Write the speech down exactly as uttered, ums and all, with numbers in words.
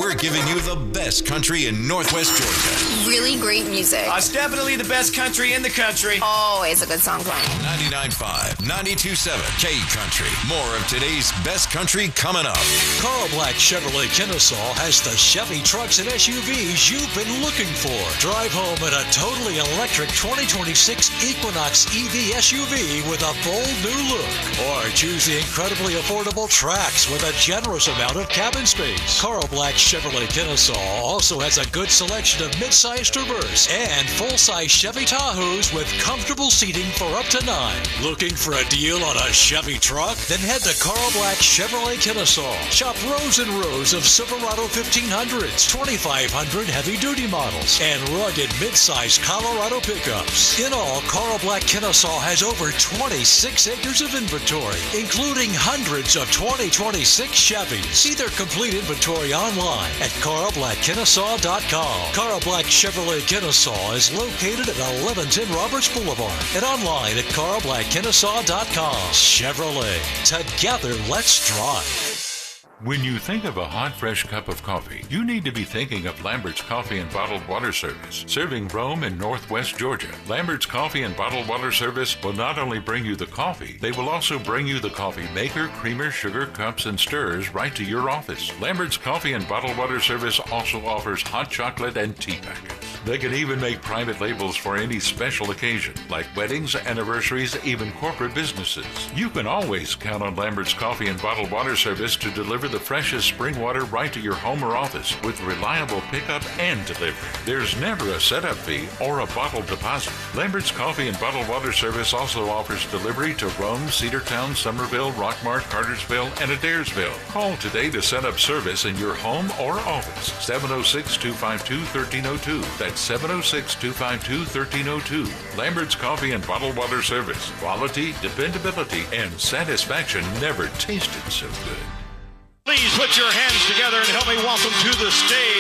we're giving you the best country in Northwest Georgia. Really great music. Uh, it's definitely the best country in the country. Always a good song playing. ninety-nine point five, ninety-two point seven, K Country. More of today's best country coming up. Carl Black Chevrolet Kennesaw has the Chevy trucks and S U Vs you've been looking for. Drive home in a totally electric twenty twenty-six Equinox E V S U V with a bold new look. Or choose the incredibly affordable Trax with a generous amount of cabin space. Carl Black Chevrolet Kennesaw also has a good selection of mid-size Traverse and full-size Chevy Tahoes with comfortable seating for up to nine. Looking for a deal on a Chevy truck? Then head to Carl Black Chevrolet Kennesaw. Shop rows and rows of Silverado fifteen hundreds, twenty-five hundred heavy-duty models, and rugged mid-size Colorado pickups. In all, Carl Black Kennesaw has over twenty-six acres of inventory, including hundreds of twenty twenty-six Chevys. See their complete inventory online at carl black kennesaw dot com. Carl Black Chevrolet Kennesaw is located at eleven ten Roberts Boulevard and online at carl black kennesaw dot com. Chevrolet. Together, let's drive. When you think of a hot, fresh cup of coffee, you need to be thinking of Lambert's Coffee and Bottled Water Service, serving Rome in Northwest Georgia. Lambert's Coffee and Bottled Water Service will not only bring you the coffee, they will also bring you the coffee maker, creamer, sugar, cups, and stirrers right to your office. Lambert's Coffee and Bottled Water Service also offers hot chocolate and tea packets. They can even make private labels for any special occasion, like weddings, anniversaries, even corporate businesses. You can always count on Lambert's Coffee and Bottled Water Service to deliver the freshest spring water right to your home or office with reliable pickup and delivery. There's never a setup fee or a bottle deposit. Lambert's Coffee and Bottled Water Service also offers delivery to Rome, Cedartown, Somerville, Rockmart, Cartersville, and Adairsville. Call today to set up service in your home or office. seven oh six, two five two, one three oh two. That's seven oh six, two five two, one three oh two. Lambert's Coffee and Bottled Water Service. Quality, dependability, and satisfaction never tasted so good. Please put your hands together and help me welcome to the stage